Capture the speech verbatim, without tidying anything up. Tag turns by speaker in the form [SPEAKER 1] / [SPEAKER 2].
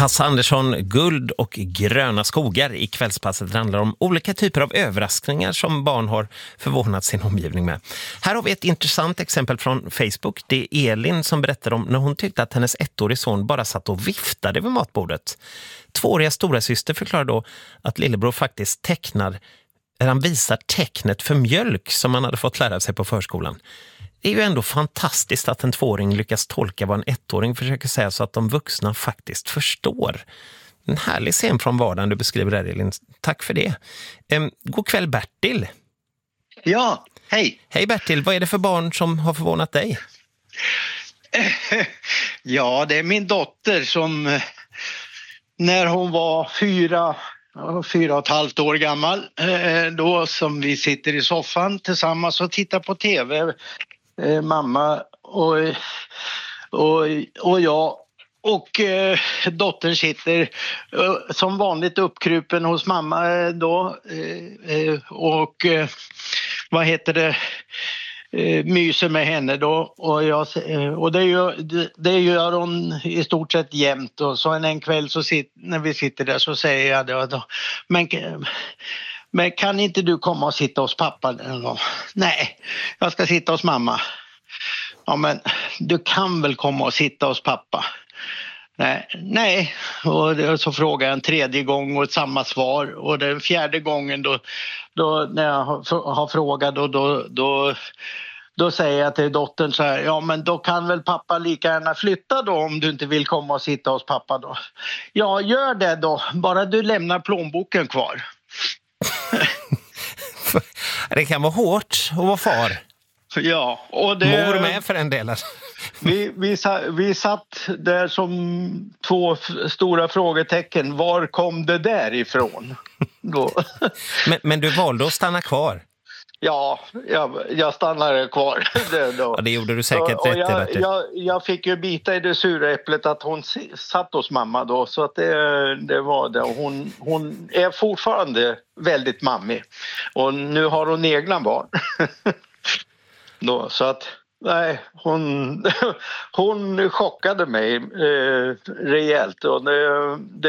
[SPEAKER 1] Hasse Andersson, guld och gröna skogar i kvällspasset handlar om olika typer av överraskningar som barn har förvånat sin omgivning med. Här har vi ett intressant exempel från Facebook. Det är Elin som berättar om när hon tyckte att hennes ettårige son bara satt och viftade vid matbordet. Tvååriga stora syster förklarar då att lillebror faktiskt tecknar, eller han visar tecknet för mjölk som han hade fått lära sig på förskolan. Det är ju ändå fantastiskt att en tvååring lyckas tolka vad en ettåring försöker säga så att de vuxna faktiskt förstår. En härlig scen från vardagen du beskriver där, Elin. Tack för det. Ehm, god kväll, Bertil.
[SPEAKER 2] Ja, hej.
[SPEAKER 1] Hej Bertil, vad är det för barn som har förvånat dig?
[SPEAKER 2] Ja, det är min dotter som när hon var fyra, fyra och ett halvt år gammal, då som vi sitter i soffan tillsammans och tittar på tv. Mamma och, och, och jag och eh, dottern sitter eh, som vanligt uppkrupen hos mamma då eh, och eh, vad heter det eh, myser med henne då och, jag, och det, gör, det, det gör hon i stort sett jämt och så en, en kväll så sit, när vi sitter där så säger jag då, då men men kan inte du komma och sitta hos pappa? Nej, jag ska sitta hos mamma. Ja, men du kan väl komma och sitta hos pappa? Nej, nej. Och så frågar jag en tredje gång och samma svar. Och den fjärde gången då, då när jag har frågat då, då, då, då säger jag till dottern så här, ja men då kan väl pappa lika gärna flytta då om du inte vill komma och sitta hos pappa då. Ja, gör det då. Bara du lämnar plånboken kvar.
[SPEAKER 1] Det kan vara hårt att vara far.
[SPEAKER 2] Ja, och det,
[SPEAKER 1] mor med för en del.
[SPEAKER 2] Vi, vi, vi satt där som två stora frågetecken. Var kom det där ifrån? Då.
[SPEAKER 1] men, men du valde att stanna kvar?
[SPEAKER 2] Ja, jag, jag stannade kvar. Det, då.
[SPEAKER 1] Ja, det gjorde du säkert
[SPEAKER 2] och, och
[SPEAKER 1] rätt
[SPEAKER 2] jag,
[SPEAKER 1] i.
[SPEAKER 2] Jag, jag fick ju bita i det sura äpplet att hon satt hos mamma då. Så att det, det var det. Och hon, hon är fortfarande väldigt mammig. Och nu har hon egna barn. Då, så att nej, hon, hon chockade mig eh, rejält och det, det